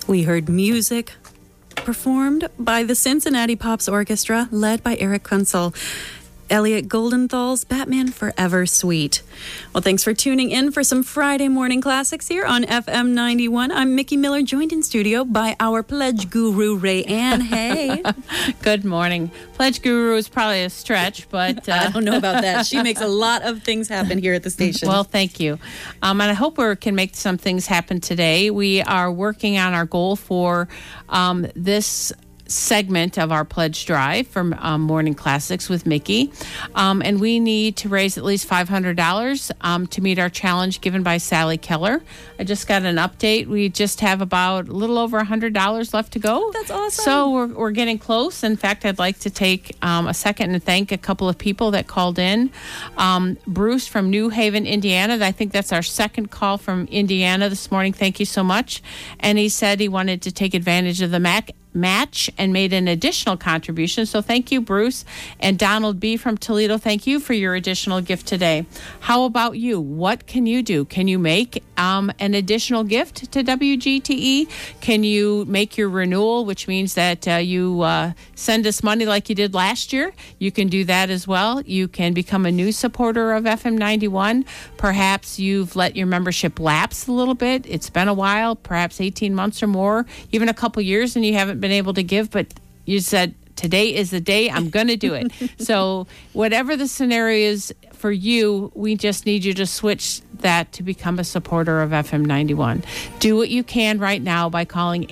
We heard music performed by the Cincinnati Pops Orchestra, led by Eric Kunzel. Elliot Goldenthal's Batman Forever Suite. Well, thanks for tuning in for some Friday morning classics here on FM 91. I'm Mickey Miller, joined in studio by our pledge guru, Ray Ann. Hey. Good morning. Pledge guru is probably a stretch, but... I don't know about that. She makes a lot of things happen here at the station. Well, thank you. And I hope we can make some things happen today. We are working on our goal for this segment of our pledge drive from Morning Classics with Mickey. And we need to raise at least $500 to meet our challenge given by Sally Keller. I just got an update. We just have about a little over $100 left to go. That's awesome. So we're getting close. In fact, I'd like to take a second and thank a couple of people that called in. Bruce from New Haven, Indiana. I think that's our second call from Indiana this morning. Thank you so much. And he said he wanted to take advantage of the match and made an additional contribution. So thank you, Bruce. And Donald B. from Toledo, thank you for your additional gift today. How about you? What can you do? Can you make an additional gift to WGTE? Can you make your renewal, which means that you send us money like you did last year? You can do that as well. You can become a new supporter of FM 91. Perhaps you've let your membership lapse a little bit. It's been a while, perhaps 18 months or more, even a couple years, and you haven't been able to give, but you said, today is the day I'm going to do it. So whatever the scenario is for you, we just need you to switch that to become a supporter of FM 91. Do what you can right now by calling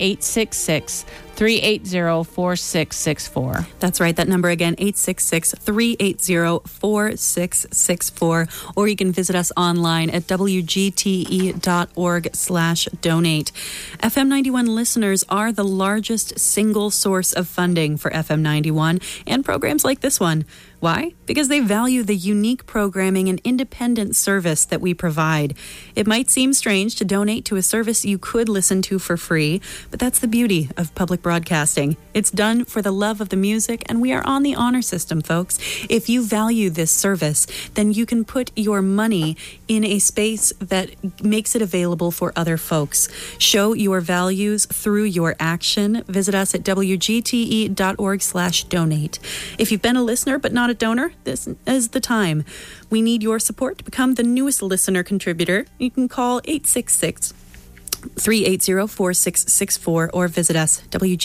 866-380-4664. That's right. That number again, 866-380-4664. Or you can visit us online at wgte.org/donate. FM 91 listeners are the largest single source of funding for FM 91 and programs like this one. Why? Because they value the unique programming and independent service that we provide. It might seem strange to donate to a service you could listen to for free, but that's the beauty of public broadcasting. It's done for the love of the music, and we are on the honor system, folks. If you value this service, then you can put your money in a space that makes it available for other folks. Show your values through your action. Visit us at wgte.org/donate. If you've been a listener but not a donor, this is the time. We need your support to become the newest listener contributor. You can call 866-380-4664 or visit us,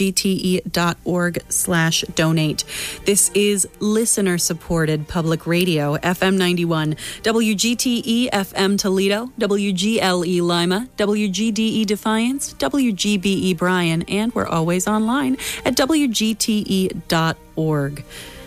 wgte.org/donate. This is listener-supported public radio, FM 91, WGTE FM Toledo, WGLE Lima, WGDE Defiance, WGBE Bryan, and we're always online at wgte.org.